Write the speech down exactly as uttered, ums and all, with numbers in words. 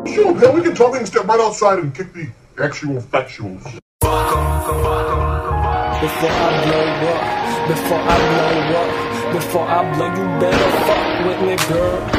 Sure, man, we can talk. We can step right outside and kick the actual factuals. Before I blow up, before I blow up, before I blow, you better fuck with me, girl.